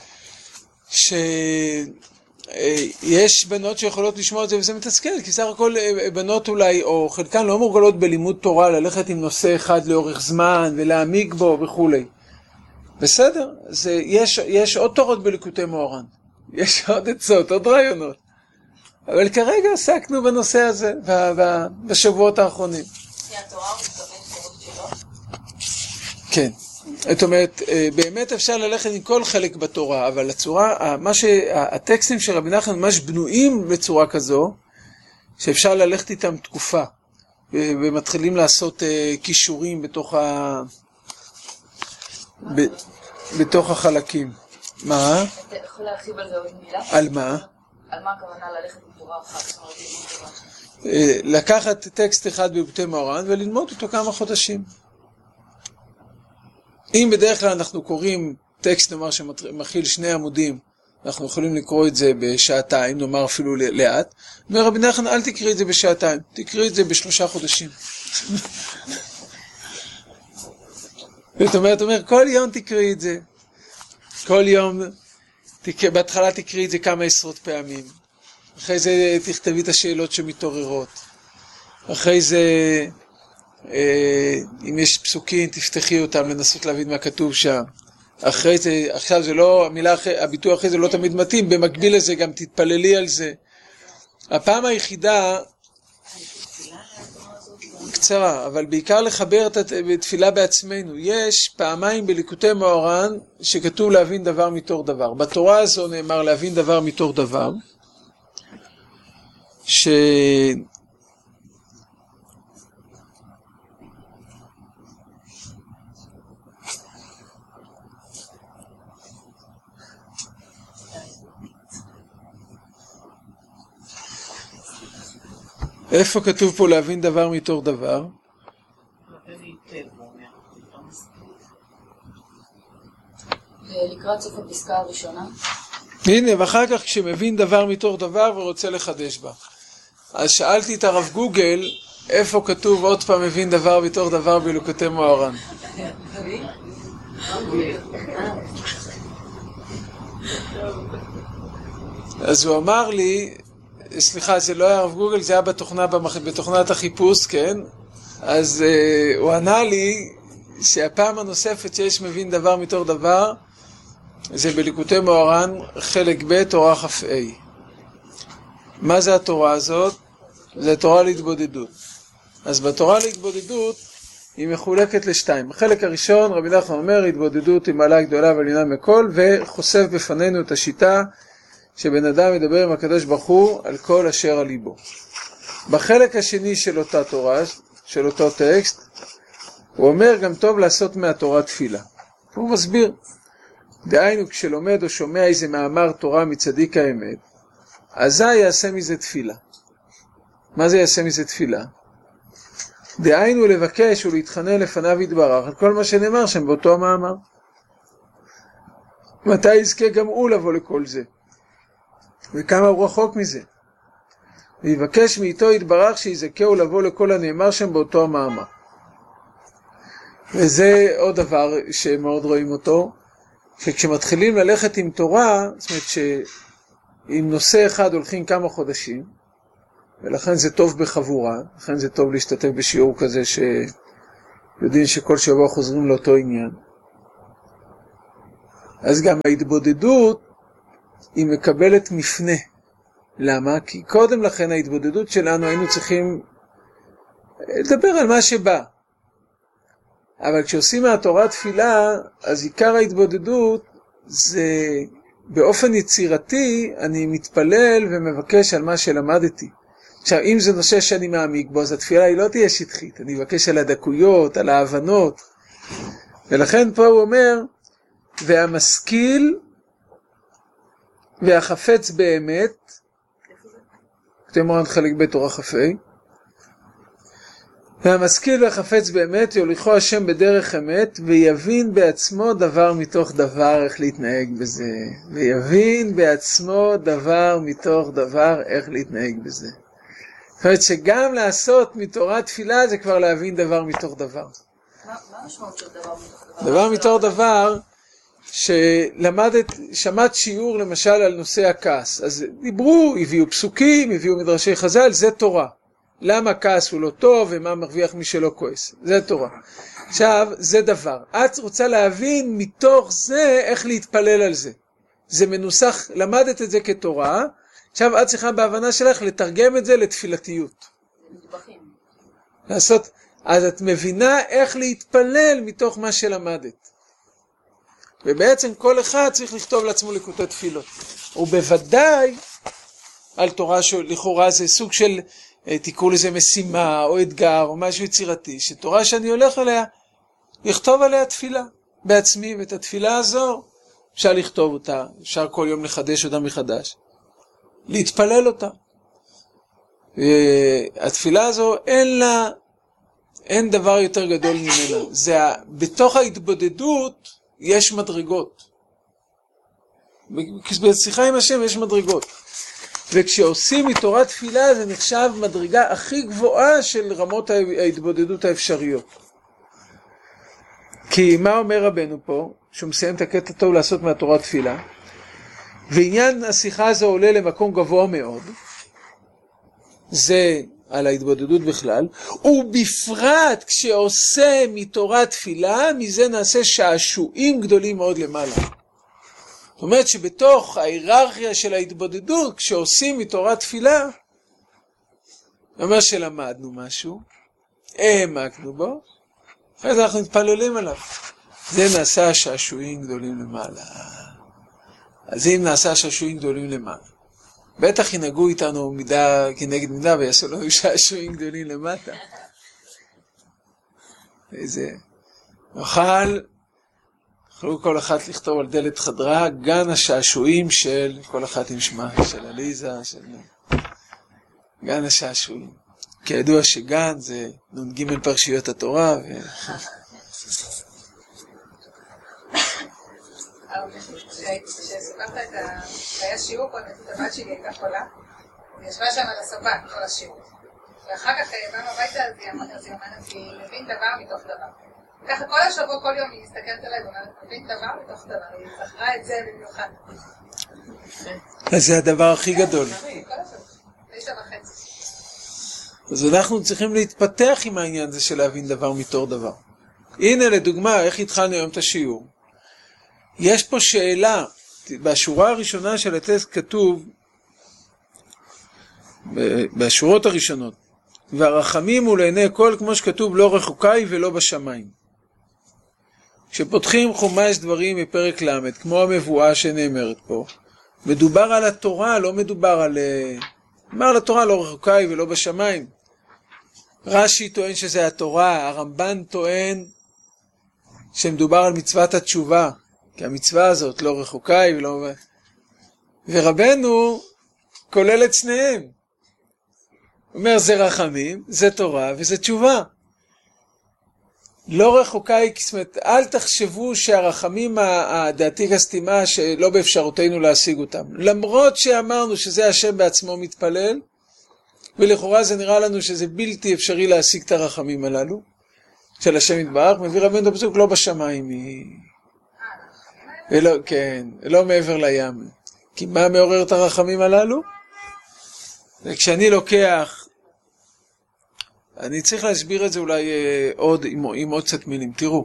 Speaker 1: שיש בנות שיכולות לשמוע את זה, וזה מתסכל, כי סך הכל בנות אולי, או חלקן לא מורגלות בלימוד תורה, ללכת עם נושא אחד לאורך זמן, ולהעמיק בו וכו'. בסדר, זה, יש, יש עוד תורות בליקוטי מוהר"ן, יש עוד עצות, עוד רעיונות. אבל כרגע עסקנו בנושא הזה, בשבועות האחרונים.
Speaker 3: התורה הוא מתכוון חירות שלו?
Speaker 1: כן. זאת אומרת, באמת אפשר ללכת עם כל חלק בתורה, אבל הצורה, מה שהטקסטים של רבי נחמן ממש בנויים בצורה כזו, שאפשר ללכת איתם תקופה, ומתחילים לעשות קישורים בתוך ה... בתוך החלקים. מה?
Speaker 3: אתה יכול להרחיב על זה עוד מילה?
Speaker 1: על מה?
Speaker 3: על מה הכוונה ללכת עם תורה אחת?
Speaker 1: לקחת טקסט אחד בליקוטי מוהר"ן וללמוד אותו כמה חודשים. אם בדרך כלל אנחנו קוראים טקסט, נאמר, שמכיל שני עמודים, אנחנו יכולים לקרוא את זה בשעתיים, נאמר אפילו לאט, אומר רבי נחמן, אל תקראי את זה בשעתיים, תקראי את זה בשלושה חודשים. זאת אומרת, אומר, כל יום תקראי את זה, כל יום, תק... בהתחלה תקראי את זה כמה עשרות פעמים, אחרי זה תכתבי את השאלות שמתעוררות, אחרי זה... אם יש פסוקים, תפתחי אותם, לנסות להבין מה כתוב שם. אחרי זה, עכשיו זה לא, המילה, הביטוי אחרי זה לא תמיד מתאים, במקביל לזה גם תתפללי על זה. הפעם היחידה, קצרה, אבל בעיקר לחבר את התפילה בעצמנו. יש פעמיים בליקוטי מוהר"ן שכתוב להבין דבר מתור דבר. בתורה הזו נאמר להבין דבר מתור דבר, ש... איפה כתוב פה להבין דבר מתור דבר?
Speaker 3: לקראת סוף הפסקה הראשונה.
Speaker 1: הנה, ואחר כך כשמבין דבר מתור דבר ורוצה לחדש בה. אז שאלתי את הרב גוגל, איפה כתוב עוד פעם מבין דבר מתור דבר בליקוטי מוהר"ן? אז הוא אמר לי, סליחה, זה לא היה הרב גוגל, זה היה בתוכנה, בתוכנת החיפוש, כן? אז uh, הוא ענה לי שהפעם הנוספת שיש מבין דבר מתור דבר, זה בליקוטי מוהר"ן, חלק ב' תורה כ"ה. מה זה התורה הזאת? זה תורה להתבודדות. אז בתורה להתבודדות היא מחולקת לשתיים. בחלק הראשון רבי נחמן אומר, התבודדות היא מעלה גדולה ועליונה מכל, וחושף בפנינו את השיטה שבן אדם ידבר עם הקדוש ברוך הוא על כל אשר על ליבו. בחלק השני של אותה תורה, של אותו טקסט, הוא אומר גם טוב לעשות מהתורה תפילה. הוא מסביר, דהיינו כשלומד או שומע איזה מאמר תורה מצדיק האמת, אזי יעשה מזה תפילה. מה זה יעשה מזה תפילה? דהיינו לבקש ולהתחנן לפניו יתברך על כל מה שנאמר שם באותו המאמר. מתי יזכה גם הוא לבוא לכל זה? וכמה הוא רחוק מזה? ויבקש מאיתו יתברך שיזכהו לבוא לכל הנאמר שם באותו המאמר. וזה עוד דבר שמאוד רואים אותו, שכשמתחילים ללכת עם תורה, זאת אומרת שעם נושא אחד הולכים כמה חודשים, ולכן זה טוב בחבורה, לכן זה טוב להשתתף בשיעור כזה שיודעים שכל שבוע חוזרים לאותו עניין. אז גם ההתבודדות היא מקבלת מפנה. למה? כי קודם לכן ההתבודדות שלנו היינו צריכים לדבר על מה שבא. אבל כשעושים מהתורה תפילה, אז עיקר ההתבודדות זה באופן יצירתי, אני מתפלל ומבקש על מה שלמדתי. עכשיו, אם זה נושא שאני מעמיק בו, אז התפילה היא לא תהיה שטחית. אני מבקש על הדקויות, על ההבנות. ולכן פה הוא אומר, והמשכיל והחפץ באמת, אתם רואים חלק בתורה חפי, והמשכיל והחפץ באמת יוליכו השם בדרך אמת, ויבין בעצמו דבר מתוך דבר איך להתנהג בזה. ויבין בעצמו דבר מתוך דבר איך להתנהג בזה. זאת אומרת שגם לעשות מתורת תפילה זה כבר להבין דבר מתוך דבר.
Speaker 3: מה המשמעות של דבר מתוך דבר?
Speaker 1: דבר מתוך דבר, שלמדת, שמעת שיעור למשל על נושא הכעס. אז דיברו, הביאו פסוקים, הביאו מדרשי חז"ל, זה תורה. למה כעס הוא לא טוב ומה מרוויח מי שלא כועס. זה תורה. עכשיו, זה דבר. את רוצה להבין מתוך זה איך להתפלל על זה. זה מנוסח, למדת את זה כתורה, עכשיו את צריכה בהבנה שלך לתרגם את זה לתפילתיות.
Speaker 3: מטבחים.
Speaker 1: לעשות, אז את מבינה איך להתפלל מתוך מה שלמדת. ובעצם כל אחד צריך לכתוב לעצמו ליקוטי תפילות. ובוודאי על תורה שלכאורה זה סוג של, תקראו לזה משימה או אתגר או משהו יצירתי, שתורה שאני הולך עליה, לכתוב עליה תפילה בעצמי, ואת התפילה הזו אפשר לכתוב אותה, אפשר כל יום לחדש אותה מחדש, להתפלל אותה. התפילה הזו אין לה, אין דבר יותר גדול ממנה. זה, בתוך ההתבודדות יש מדרגות. בשיחה עם השם יש מדרגות. וכשעושים מתורת תפילה זה נחשב מדרגה הכי גבוהה של רמות ההתבודדות האפשריות. כי מה אומר רבנו פה? שהוא מסיים את הקטע טוב לעשות מהתורת תפילה. ועניין השיחה הזו עולה למקום גבוה מאוד. זה על ההתבודדות בכלל. ובפרט כשעושה מתורת תפילה, מזה נעשה שעשועים גדולים מאוד למעלה. זאת אומרת שבתוך ההיררכיה של ההתבודדות, כשעושים מתורת תפילה, אומר שלמדנו משהו, העמקנו בו, אחרי זה אנחנו מתפללים עליו. זה נעשה שעשועים גדולים למעלה. אז אם נעשה שעשועים גדולים למעלה, בטח ינהגו איתנו מידה כנגד מידה, ויעשו לנו שעשועים גדולים למטה. איזה... נוכל... יכולו כל אחת לכתוב על דלת חדרה, גן השעשועים של כל אחת עם שמה, של אליזה, של... גן השעשועים. כי ידוע שגן זה נ"ג פרשיות התורה, ו...
Speaker 2: כשסופרת את ה... היה שיעור קודם, את הבת שלי הייתה חולה, היא ישבה שם על הספה כל השיעור. ואחר כך באנו הביתה, אז היא אומרת, היא מבין דבר מתוך דבר. ככה כל השבוע, כל יום היא מסתכלת עליי ואומרת, מבין דבר מתוך דבר, היא זכרה את זה במיוחד.
Speaker 1: אז זה הדבר הכי גדול.
Speaker 2: כל השבוע, תשע וחצי.
Speaker 1: אז אנחנו צריכים להתפתח עם העניין הזה של להבין דבר מתוך דבר. הנה לדוגמה, איך התחלנו היום את השיעור. יש פה שאלה, בשורה הראשונה של הטקסט כתוב, בשורות הראשונות, והרחמים הוא לעיני כל, כמו שכתוב, לא רחוקי ולא בשמיים. כשפותחים חומש דברים מפרק למד, כמו המבואה שנאמרת פה, מדובר על התורה, לא מדובר על... מדובר על התורה לא רחוקי ולא בשמיים. רש"י טוען שזה התורה, הרמב"ן טוען שמדובר על מצוות התשובה, כי המצווה הזאת לא רחוקי ולא... ורבנו כולל את שניהם. הוא אומר, זה רחמים, זה תורה וזה תשובה. לא רחוקי, זאת אומרת, אל תחשבו שהרחמים הדעתי כסתימה שלא באפשרותנו להשיג אותם. למרות שאמרנו שזה השם בעצמו מתפלל, ולכאורה זה נראה לנו שזה בלתי אפשרי להשיג את הרחמים הללו, של השם יתברך, מביא רבנו בפסוק לא בשמיים, ולא, כן, לא מעבר לים. כי מה מעורר את הרחמים הללו? וכשאני לוקח, אני צריך להסביר את זה אולי אה, עוד עם, עם עוד קצת מילים. תראו,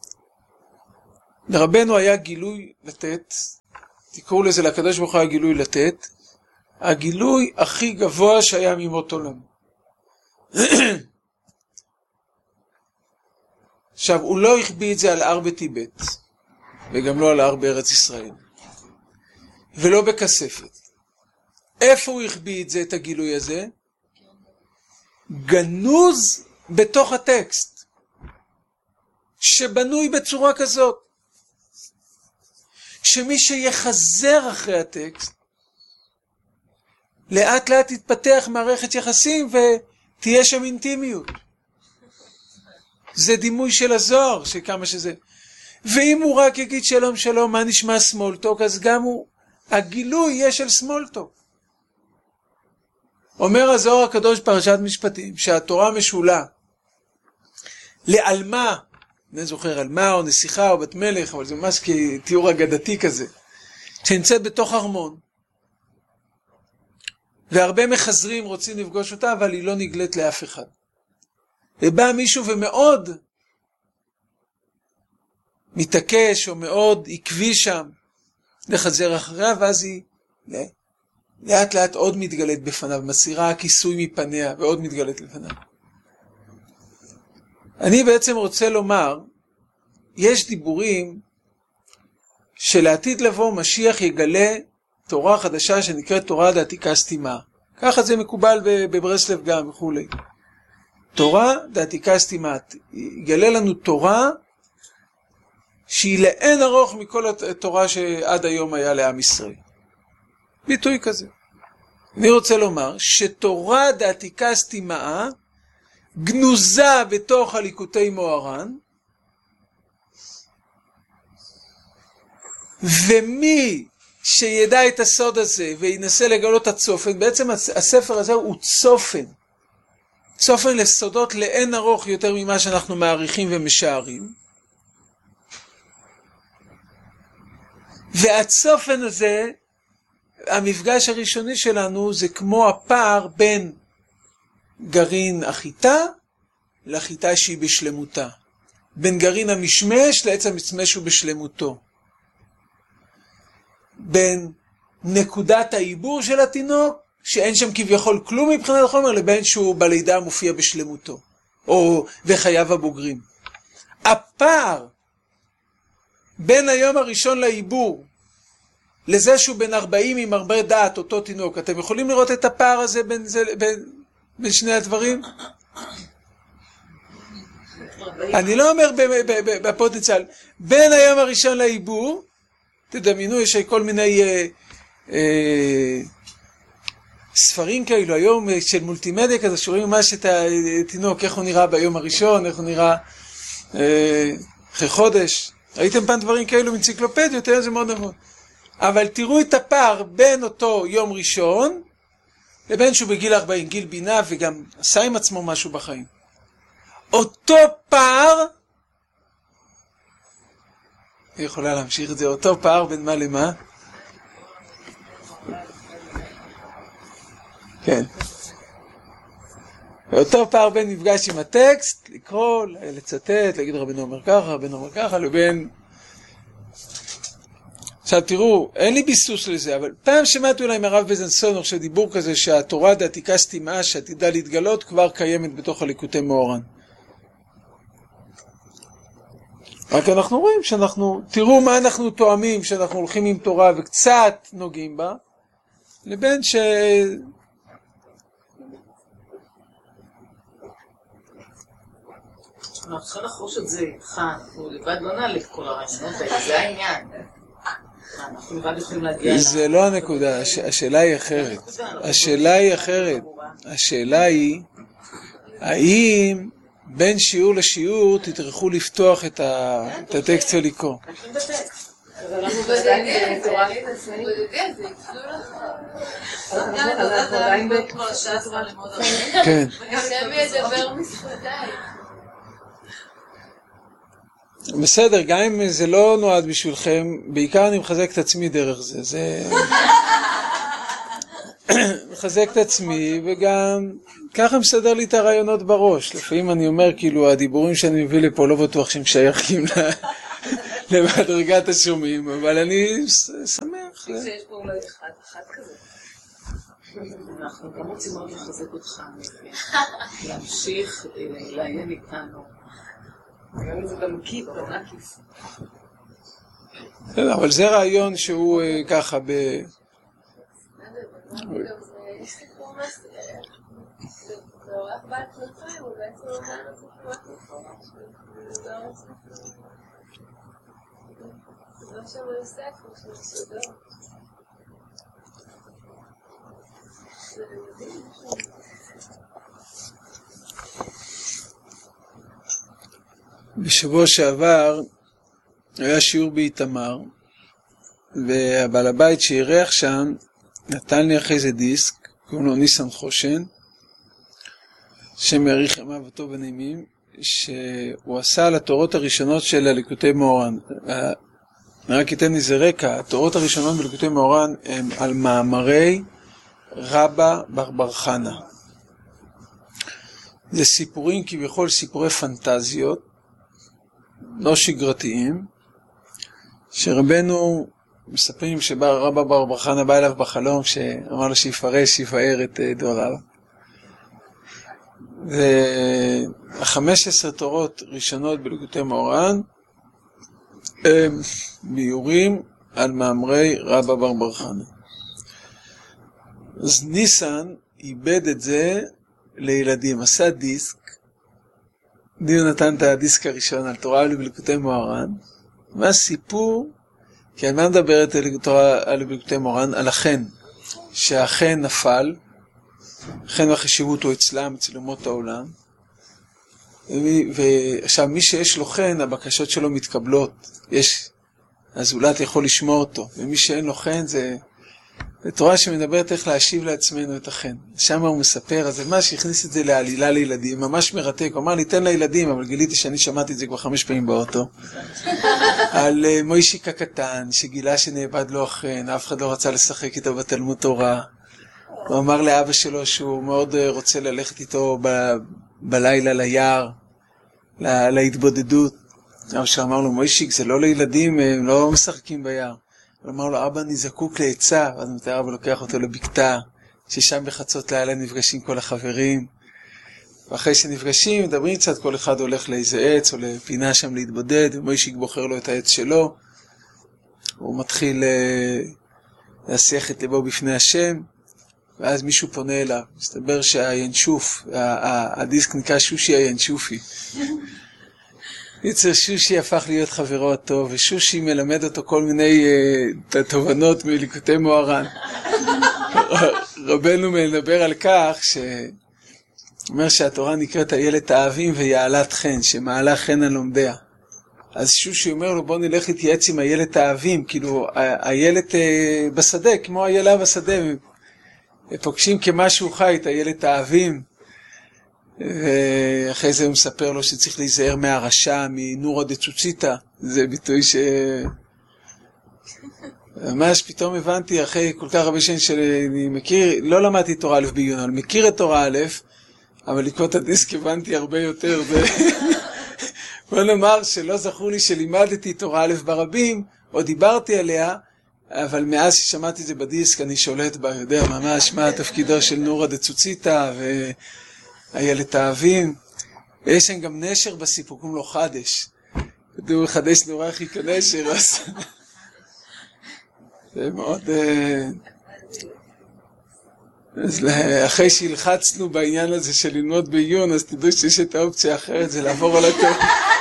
Speaker 1: לרבנו היה גילוי לתת, תקראו לזה לקדוש ברוך הוא היה גילוי לתת, הגילוי הכי גבוה שהיה ממות עולם. עכשיו, הוא לא החביא את זה על הר בטיבט, וגם לא על הר בארץ ישראל, ולא בכספת. איפה הוא החביא את זה, את הגילוי הזה? גנוז בתוך הטקסט, שבנוי בצורה כזאת, שמי שיחזר אחרי הטקסט, לאט לאט תתפתח מערכת יחסים ותהיה שם אינטימיות. זה דימוי של הזוהר, שכמה שזה. ואם הוא רק יגיד שלום שלום, מה נשמע סמולטוק, אז גם הוא, הגילוי יהיה של סמולטוק. אומר הזוהר הקדוש פרשת משפטים, שהתורה משולה לעלמה, אני זוכר עלמה או נסיכה או בת מלך, אבל זה ממש כתיאור אגדתי כזה, שנמצאת בתוך ארמון. והרבה מחזרים רוצים לפגוש אותה, אבל היא לא נגלית לאף אחד. ובא מישהו ומאוד מתעקש או מאוד עקבי שם לחזר אחריה, ואז היא לאט לאט עוד מתגלית בפניו, מסירה הכיסוי מפניה ועוד מתגלית לפניו. אני בעצם רוצה לומר, יש דיבורים שלעתיד לבוא משיח יגלה תורה חדשה שנקראת תורה דעתיקה סתימה. ככה זה מקובל בברסלב גם וכולי. תורה דעתיקה סתימה. יגלה לנו תורה שהיא לאין ארוך מכל התורה שעד היום היה לעם ישראל. ביטוי כזה. אני רוצה לומר שתורה דעתיקה סתימה גנוזה בתוך הליקוטי מוהר"ן, ומי שידע את הסוד הזה וינסה לגלות את הצופן, בעצם הספר הזה הוא צופן. צופן לסודות לאין ארוך יותר ממה שאנחנו מעריכים ומשערים. והצופן הזה, המפגש הראשוני שלנו זה כמו הפער בין גרעין החיטה לחיטה שהיא בשלמותה. בין גרעין המשמש לעץ המשמש הוא בשלמותו. בין נקודת העיבור של התינוק, שאין שם כביכול כלום מבחינת החומר, לבין שהוא בלידה מופיע בשלמותו, או בחייו הבוגרים. הפער בין היום הראשון לעיבור, לזה שהוא בין ארבעים עם הרבה דעת, אותו תינוק, אתם יכולים לראות את הפער הזה בין, זה, בין, בין שני הדברים? אני לא אומר בפוטנציאל, בין היום הראשון לעיבור, תדמיינו, יש כל מיני אה, אה, ספרים כאלו היום של מולטימדיה כזה, שרואים ממש את התינוק, איך הוא נראה ביום הראשון, איך הוא נראה אה, אחרי חודש. ראיתם פעם דברים כאלו מאנציקלופדיות, זה מאוד נכון. אבל תראו את הפער בין אותו יום ראשון, לבין שהוא בגיל ארבעים, גיל בינה, וגם עשה עם עצמו משהו בחיים. אותו פער, היא יכולה להמשיך את זה, אותו פער בין מה למה? כן. אותו פער בין מפגש עם הטקסט, לקרוא, לצטט, להגיד רבנו אומר ככה, רבנו אומר ככה, לבין... עכשיו תראו, אין לי ביסוס לזה, אבל פעם שמעתי אולי מהרב בזנסון, עכשיו דיבור כזה שהתורה דעתיקה סתימה שעתידה להתגלות כבר קיימת בתוך הליקוטי מוהר"ן. רק אנחנו רואים שאנחנו, תראו מה אנחנו תואמים, שאנחנו הולכים עם תורה וקצת נוגעים בה, לבין ש...
Speaker 3: אנחנו צריכים לחוש את זה איתך, אנחנו לבד לא נעלה את כל הרעיונות האלה, זה העניין. אנחנו לבד יכולים להגיע...
Speaker 1: זה לא הנקודה, השאלה היא אחרת. השאלה היא אחרת. השאלה היא, האם בין שיעור לשיעור תטרחו לפתוח את הטקסט ולקרוא.
Speaker 3: אז אנחנו עדיין בתורה להתעצמאים. אנחנו עדיין בתורה שעזרה למוד הרבה.
Speaker 1: כן.
Speaker 2: השם ידבר משפטיים.
Speaker 1: בסדר, גם אם זה לא נועד בשבילכם, בעיקר אני מחזק את עצמי דרך זה. זה... מחזק את עצמי, וגם ככה מסדר לי את הרעיונות בראש. לפעמים אני אומר, כאילו, הדיבורים שאני מביא לפה לא בטוח שהם שייכים למדרגת השומעים, אבל אני שמח.
Speaker 3: שיש פה אולי אחד, אחד כזה. אנחנו גם רוצים מאוד לחזק אותך, להמשיך לעיין איתנו. גם זה במקיף, במקיף.
Speaker 1: אבל זה רעיון שהוא ככה ב...
Speaker 4: יש סיפור זה אורח בעל כנפיים, הוא בעצם אומר את זה כמעט מפורש, זה לא רוצה זה לא שם יוסף, הוא שם סודות. זה מדהים,
Speaker 1: בשבוע שעבר היה שיעור באיתמר, והבעל הבית שהירח שם נתן לי אחרי זה דיסק, קוראים לו ניסן חושן, שם יאריך ימיו וטוב ונעימים, שהוא עשה על התורות הראשונות של הליקוטי מאורן. אני רק אתן איזה רקע, התורות הראשונות בליקוטי מאורן הם על מאמרי רבא בר בר חנה. זה סיפורים כביכול סיפורי פנטזיות, לא שגרתיים, שרבנו מספרים שרבא בר בר חנה בא אליו בחלום, שאמר לו שיפרש, שיפאר את דבריו. והחמש עשרה תורות ראשונות בליקוטי מאורן, הם ביורים על מאמרי רבא בר בר חנה. אז ניסן איבד את זה לילדים, עשה דיסק, דיו נתן את הדיסק הראשון על תורה בליקוטי מאורן, והסיפור, כי על מה מדברת על בליקוטי מאורן? על החן, שהחן נפל, החן והחשיבות הוא אצלם, אצל אומות העולם, ועכשיו מי שיש לו חן, הבקשות שלו מתקבלות, יש, הזולת יכול לשמור אותו, ומי שאין לו חן זה... זה תורה שמדברת איך להשיב לעצמנו את החן. שם הוא מספר, אז זה מה שהכניס את זה לעלילה לילדים, ממש מרתק. הוא אמר לי, תן לילדים, אבל גיליתי שאני שמעתי את זה כבר חמש פעמים באוטו. על uh, מוישיק הקטן, שגילה שנאבד לו החן, אף אחד לא רצה לשחק איתו בתלמוד תורה. הוא אמר לאבא שלו שהוא מאוד uh, רוצה ללכת איתו ב- בלילה ליער, לה- להתבודדות. אבא שלו אמר לו, מוישיק, זה לא לילדים, הם לא משחקים ביער. הוא אמר לו, אבא, אני זקוק לעצה, ואז מתאר אבא לוקח אותו לבקתה, ששם בחצות לילה נפגשים כל החברים, ואחרי שנפגשים, מדברים קצת, כל אחד הולך לאיזה עץ, או לפינה שם להתבודד, ומוישיק בוחר לו את העץ שלו, הוא מתחיל להסיח את ליבו בפני השם, ואז מישהו פונה אליו, מסתבר שהינשוף, הדיסק נקרא שושי הינשופי, יצר שושי הפך להיות חברו הטוב, ושושי מלמד אותו כל מיני uh, תובנות מליקוטי מאורן. רבנו מדבר על כך, שאומר שהתורה נקראת איילת האהבים ויעלת חן, שמעלה חן על לומדיה. אז שושי אומר לו, בוא נלך להתייעץ עם איילת האהבים, כאילו איילת uh, בשדה, כמו איילה בשדה, פוגשים כמשהו חי את איילת האהבים, ואחרי זה הוא מספר לו שצריך להיזהר מהרשע, מנורה דצוציטה, זה ביטוי ש... ממש פתאום הבנתי אחרי כל כך הרבה שנים שאני מכיר, לא למדתי תורה א' בעיון, אבל מכיר את תורה א', אבל לקרוא את הדיסק הבנתי הרבה יותר. בוא נאמר שלא זכור לי שלימדתי תורה א' ברבים, או דיברתי עליה, אבל מאז ששמעתי את זה בדיסק אני שולט בה, יודע ממש מה התפקידו של נורה דצוציטה, ו... איילת האהבים. יש שם גם נשר בסיפור, קוראים לו חדש. כתוב חדש נורא הכי כנשר, אז... זה מאוד... אז אחרי שהלחצנו בעניין הזה של ללמוד בעיון, אז תדעו שיש את האופציה האחרת, זה לעבור על התור.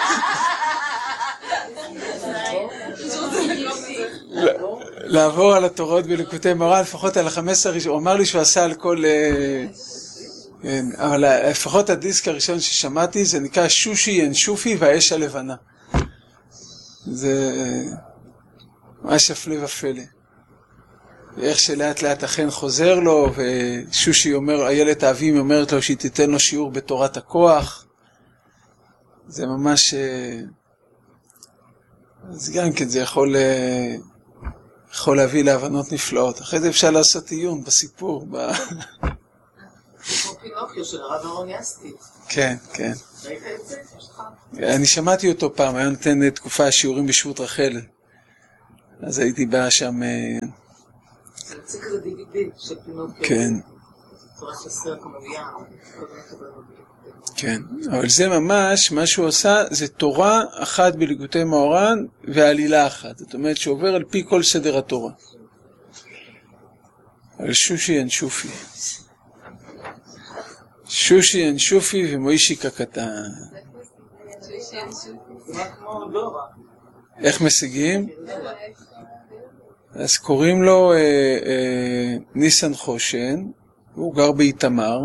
Speaker 1: לעבור על התורות בליקוטי מאורן, לפחות על החמש עשרה הראשון. הוא אמר לי שהוא עשה על כל... כן, אבל לפחות הדיסק הראשון ששמעתי זה נקרא שושי ינשופי והאש הלבנה. זה ממש הפלא ופלא. ואיך שלאט לאט אכן חוזר לו, ושושי אומר, איילת האהבים אומרת לו שהיא תיתן לו שיעור בתורת הכוח. זה ממש... אז גם כן זה יכול, יכול להביא להבנות נפלאות. אחרי זה אפשר לעשות עיון בסיפור, ב...
Speaker 3: כמו פינוקיו של הרב אהרון יסטית.
Speaker 1: כן, כן.
Speaker 3: ראית את זה? שלך?
Speaker 1: אני שמעתי אותו פעם, היה נותן תקופה שיעורים בשבות רחל. אז הייתי בא שם...
Speaker 3: זה יוצא כזה די וי די של פינוקיו.
Speaker 1: כן.
Speaker 3: תורה של סרט כמוביה.
Speaker 1: כן, אבל זה ממש, מה שהוא עושה, זה תורה אחת בליגותי מאורן ועלילה אחת. זאת אומרת שעובר על פי כל סדר התורה. על שושי אנשופי. שושי אנשופי ומוישיק הקטן. איך משיגים? אז קוראים לו אה, אה, ניסן חושן, הוא גר באיתמר,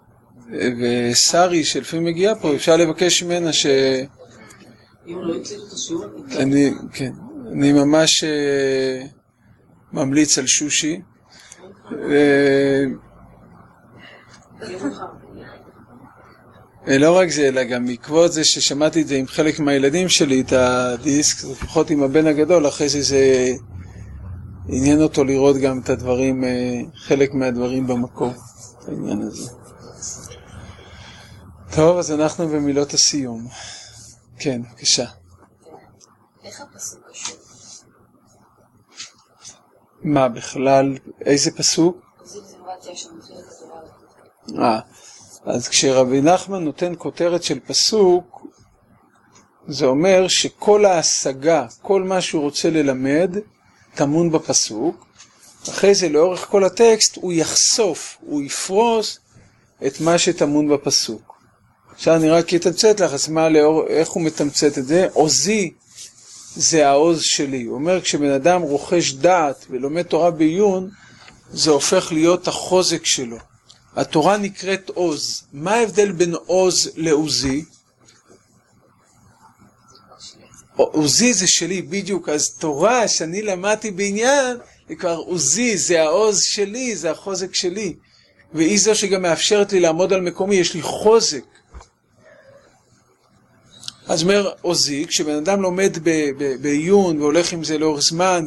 Speaker 1: ושרי שלפעמים מגיעה פה, אפשר לבקש ממנה ש...
Speaker 3: אם לא יצאו את השיעור?
Speaker 1: אני, כן, אני ממש אה, ממליץ על שושי. אה, לא רק זה, אלא גם בעקבות זה ששמעתי את זה עם חלק מהילדים שלי, את הדיסק, לפחות עם הבן הגדול, אחרי זה זה עניין אותו לראות גם את הדברים, חלק מהדברים במקור, את העניין הזה. טוב, אז אנחנו במילות הסיום. כן, בבקשה.
Speaker 4: איך הפסוק קשור?
Speaker 1: מה בכלל, איזה פסוק?
Speaker 4: זה זמרת יש שמתחיל את התורה.
Speaker 1: אה, אז כשרבי נחמן נותן כותרת של פסוק, זה אומר שכל ההשגה, כל מה שהוא רוצה ללמד, טמון בפסוק. אחרי זה, לאורך כל הטקסט, הוא יחשוף, הוא יפרוס את מה שטמון בפסוק. עכשיו אני רק אתמצת לך, אז מה, לאור, איך הוא מתמצת את זה? עוזי זה העוז שלי. הוא אומר, כשבן אדם רוכש דעת ולומד תורה בעיון, זה הופך להיות החוזק שלו. התורה נקראת עוז. מה ההבדל בין עוז לעוזי? עוזי זה שלי, בדיוק. אז תורה שאני למדתי בעניין, זה כבר עוזי, זה העוז שלי, זה החוזק שלי. והיא זו שגם מאפשרת לי לעמוד על מקומי, יש לי חוזק. אז אומר עוזי, כשבן אדם לומד בעיון והולך עם זה לאורך זמן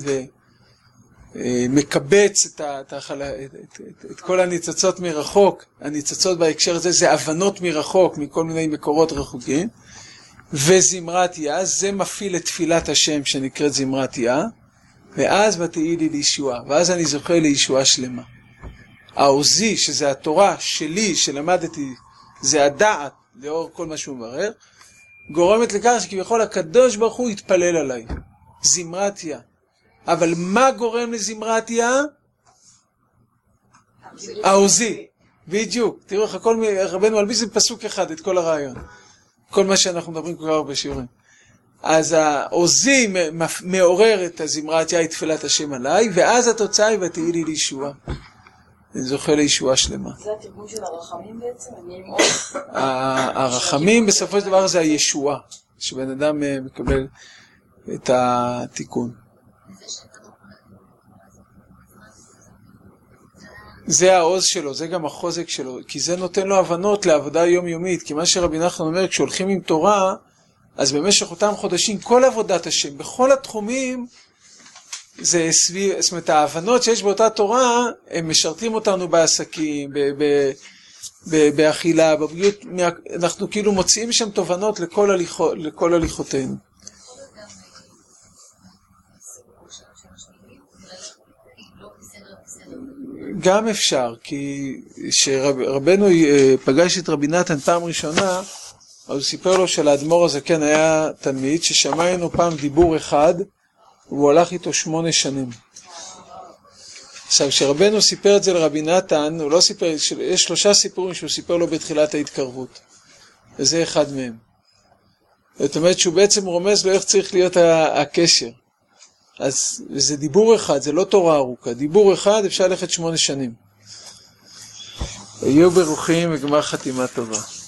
Speaker 1: ומקבץ את, את, את, את, את כל הניצוצות מרחוק, הניצוצות בהקשר הזה זה הבנות מרחוק מכל מיני מקורות רחוקים, וזמרתיה, זה מפעיל את תפילת השם שנקראת זמרתיה, ואז ותהי לי לישועה, ואז אני זוכה לישועה שלמה. העוזי, שזה התורה שלי שלמדתי, זה הדעת לאור כל מה שהוא מברר, גורמת לכך שכביכול הקדוש ברוך הוא יתפלל עליי. זמרתיה. אבל מה גורם לזמרתיה? העוזי. בדיוק. תראו איך הכל, רבנו מלביש זה פסוק אחד, את כל הרעיון. כל מה שאנחנו מדברים כבר הרבה שיעורים. אז העוזי מעורר את הזמרתיה, את תפילת השם עליי, ואז התוצאה היא ותהי לי לישועה. אני זוכה לישועה שלמה.
Speaker 4: זה התרגום של הרחמים בעצם?
Speaker 1: הרחמים בסופו של דבר זה הישועה, שבן אדם מקבל את התיקון. זה העוז שלו, זה גם החוזק שלו, כי זה נותן לו הבנות לעבודה יומיומית, כי מה שרבי נחמן אומר, כשהולכים עם תורה, אז במשך אותם חודשים, כל עבודת השם, בכל התחומים, זה סביב, זאת אומרת, ההבנות שיש באותה תורה, הם משרתים אותנו בעסקים, ב, ב, ב, באכילה, בבריאות, אנחנו כאילו מוציאים שם תובנות לכל, הליכו, לכל הליכותינו. גם אפשר, כי כשרבנו פגש את רבי נתן פעם ראשונה, אז הוא סיפר לו שלאדמו"ר הזקן היה תלמיד, ששמענו פעם דיבור אחד, והוא הלך איתו שמונה שנים. עכשיו, כשרבנו סיפר את זה לרבי נתן, הוא לא סיפר, יש שלושה סיפורים שהוא סיפר לו בתחילת ההתקרבות. וזה אחד מהם. זאת אומרת שהוא בעצם רומז לו איך צריך להיות הקשר. אז זה דיבור אחד, זה לא תורה ארוכה. דיבור אחד אפשר ללכת שמונה שנים. היו ברוכים וגמר חתימה טובה.